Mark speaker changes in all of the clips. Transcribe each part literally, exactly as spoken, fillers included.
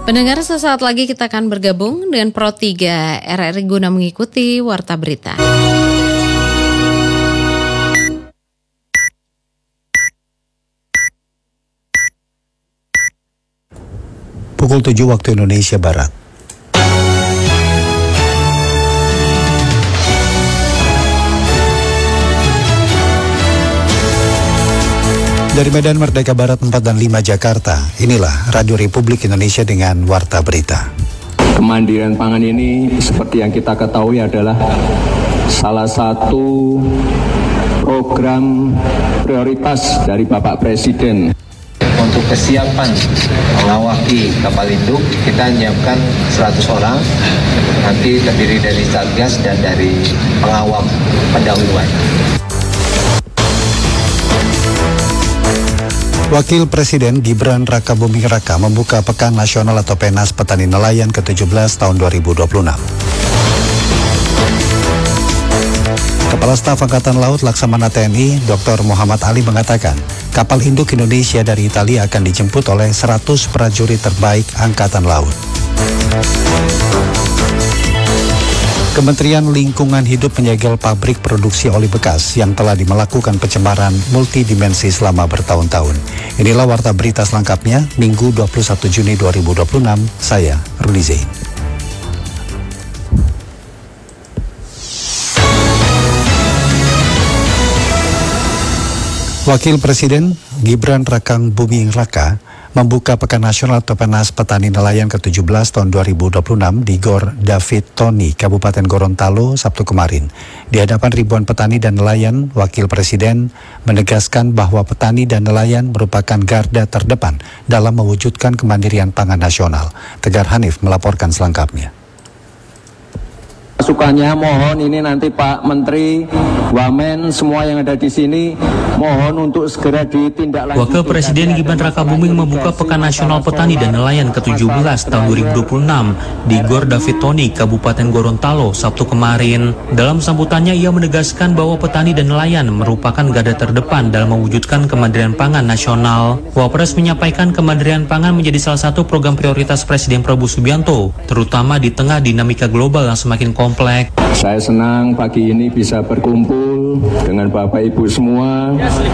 Speaker 1: Pendengar, sesaat lagi kita akan bergabung dengan Pro tiga R R I guna mengikuti Warta Berita.
Speaker 2: Pukul tujuh waktu Indonesia Barat. Dari Medan Merdeka Barat empat dan lima Jakarta, inilah Radio Republik Indonesia dengan Warta Berita.
Speaker 3: Kemandirian pangan ini seperti yang kita ketahui adalah salah satu program prioritas dari Bapak Presiden.
Speaker 4: Untuk kesiapan mengawaki kapal induk, kita menyiapkan seratus orang, nanti terdiri dari Satgas dan dari pengawal pendahuluan.
Speaker 2: Wakil Presiden Gibran Raka Buming Raka membuka Pekan Nasional atau Penas Petani Nelayan ke tujuh belas tahun dua ribu dua puluh enam. Kepala Staf Angkatan Laut Laksamana T N I, Doktor Muhammad Ali mengatakan, kapal induk Indonesia dari Italia akan dijemput oleh seratus prajurit terbaik Angkatan Laut. Kementerian Lingkungan Hidup menyegel pabrik produksi oli bekas yang telah melakukan pencemaran multidimensi selama bertahun-tahun. Inilah Warta Berita selengkapnya, Minggu dua puluh satu Juni dua ribu dua puluh enam, saya Ruli Zain. Wakil Presiden Gibran Raka Buming Raka membuka Pekan Nasional atau Penas Petani Nelayan ke tujuh belas tahun dua ribu dua puluh enam di Gor David Tony, Kabupaten Gorontalo, Sabtu kemarin. Di hadapan ribuan petani dan nelayan, Wakil Presiden menegaskan bahwa petani dan nelayan merupakan garda terdepan dalam mewujudkan kemandirian pangan nasional. Tegar Hanif melaporkan selengkapnya.
Speaker 3: Masukannya mohon ini nanti Pak Menteri, Wamen, semua yang ada di sini mohon untuk segera ditindaklanjuti.
Speaker 5: Wakil Presiden Gibran Raka Buming membuka Pekan Nasional Petani dan Nelayan ke tujuh belas tahun dua ribu dua puluh enam di Gor David Tony, Kabupaten Gorontalo, Sabtu kemarin. Dalam sambutannya ia menegaskan bahwa petani dan nelayan merupakan garda terdepan dalam mewujudkan kemandirian pangan nasional. Wapres menyampaikan kemandirian pangan menjadi salah satu program prioritas Presiden Prabowo Subianto, terutama di tengah dinamika global yang semakin kompleks.
Speaker 3: Saya senang pagi ini bisa berkumpul dengan Bapak Ibu semua,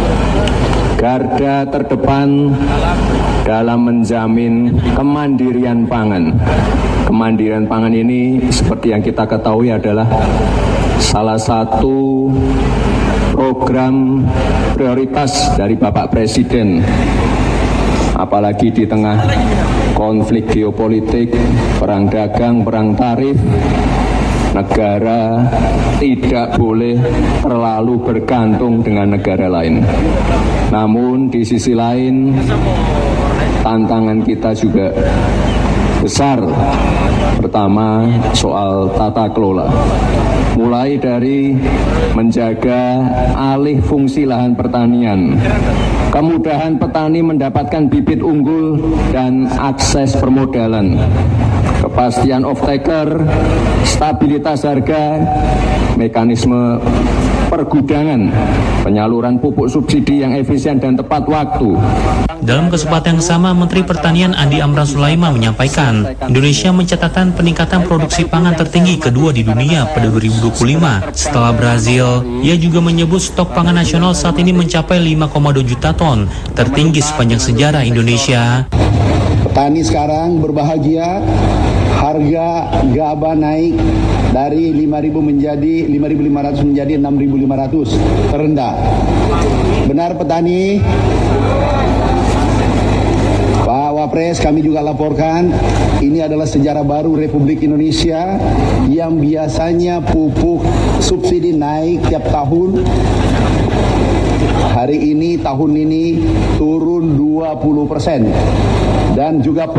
Speaker 3: garda terdepan dalam menjamin kemandirian pangan. Kemandirian pangan ini seperti yang kita ketahui adalah salah satu program prioritas dari Bapak Presiden. Apalagi di tengah konflik geopolitik, perang dagang, perang tarif, negara tidak boleh terlalu bergantung dengan negara lain. Namun di sisi lain, tantangan kita juga besar. Pertama, soal tata kelola. Mulai dari menjaga alih fungsi lahan pertanian, kemudahan petani mendapatkan bibit unggul dan akses permodalan, kepastian off-taker, stabilitas harga, mekanisme pergudangan, penyaluran pupuk subsidi yang efisien dan tepat waktu.
Speaker 5: Dalam kesempatan yang sama, Menteri Pertanian Andi Amran Sulaiman menyampaikan, Indonesia mencatatkan peningkatan produksi pangan tertinggi kedua di dunia pada dua ribu dua puluh lima setelah Brazil. Ia juga menyebut stok pangan nasional saat ini mencapai lima koma dua juta ton, tertinggi sepanjang sejarah Indonesia.
Speaker 6: Petani sekarang berbahagia, harga gabah naik dari lima ribu menjadi lima ribu lima ratus menjadi enam ribu lima ratus, terendah. Benar petani? Pak Wapres, kami juga laporkan ini adalah sejarah baru Republik Indonesia yang biasanya pupuk subsidi naik tiap tahun. Hari ini, tahun ini turun dua puluh persen. Dan juga